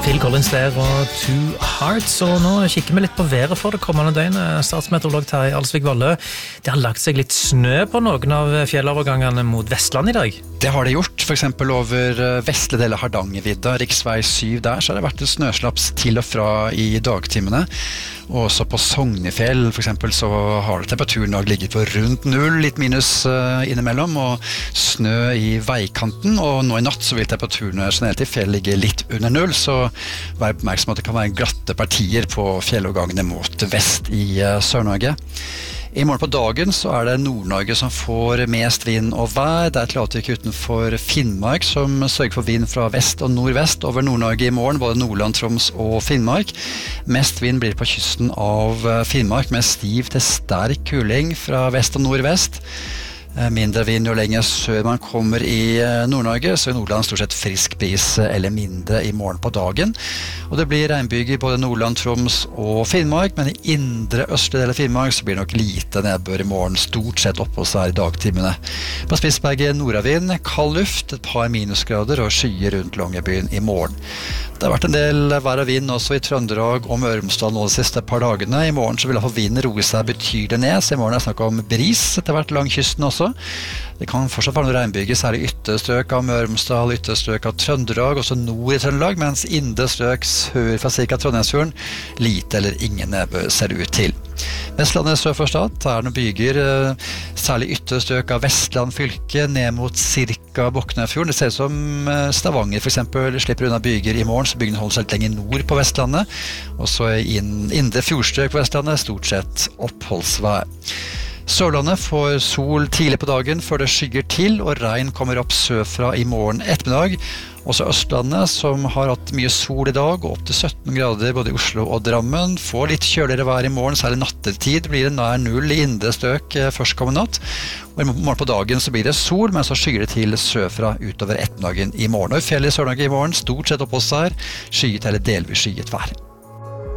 Phil Collins der og Two Hearts, og nå kikker vi litt på været for det kommende døgnet. Statsmeteorolog Terje Alsvik Valle, det har lagt seg litt snø på noen av fjellovergangene mot Vestland i dag. Det har det gjort, for eksempel over vestlige deler av Hardangervidda, riksvei 7 der, så har det vært en snøslaps til og fra i dagtimene. Og også på Sognefjell, for eksempel, så har temperaturen ligget på rundt 0, litt minus innimellom, og snø i veikanten, og nå i natt så vil temperaturen generelt i fjell ligge litt under 0, så vær oppmerksom at det kan være glatte partier på fjellovergangene mot vest i Sør-Norge. I morgen på dagen så det Nord-Norge som får mest vind og vær. Det et lavtrykk utenfor Finnmark som sørger for vind fra vest og nordvest over Nord-Norge i morgen, både Nordland, Troms og Finnmark. Mest vind blir på kysten av Finnmark med stiv til sterk kuling fra vest og nordvest. Mindre vind jo lenger sør man kommer i Nord-Norge, så i Nordland stort sett frisk bris eller mindre i morgen på dagen. Og det blir regnbyger i både Nordland, Troms og Finnmark, men i indre østlige del av Finnmark så blir det nok lite nedbør i morgen, stort sett oppå seg i dagtimene. På Spitsberget nordavind, kald luft, et par minusgrader og skyer rundt Longyearbyen i morgen. Det har vært en del vær og vind også i Trøndelag og Møre og Romsdal nå de siste par dagene. I morgen så vil vinden roe seg betydelig ned, så i morgen snakk om bris etter hvert lang kysten også. Det kan fortsatt være noen regnbyger, særlig ytterstrøk av Møre og Romsdal, ytterstrøk av Trøndelag, også nord i Trøndelag, mens indre strøk sør fra ca. Trondheimsfjorden lite eller ingen nedbør ser ut til. Vestlandet sør for Stad, det noen byger, særlig ytterstrøk av Vestland fylke, ned mot ca. Boknafjorden. Det ser ut som Stavanger for eksempel slipper unna byger i morgen, så bygene holder seg litt lenger nord på Vestlandet. Og så indre fjordstrøk på Vestlandet, stort sett oppholdsvær. Sørlandet får sol tidlig på dagen før det skygger til, og regn kommer opp sørfra i morgen ettermiddag. Også Østlandet, som har hatt mye sol i dag, og opp til 17 grader både i Oslo og Drammen, får litt kjøligere vær i morgen, særlig nattetid blir det nær 0 i indre støk førstkommende natt. Og i morgen på dagen så blir det sol, men så skygger det til sørfra utover ettermiddagen i morgen. Og i fjellet i Sør-Norge i morgen, stort sett oppholdsvær, skyet eller delvis skyet vær.